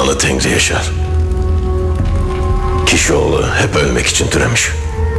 Tanrı Tengri yaşar. Kişioğlu hep ölmek için türemiş.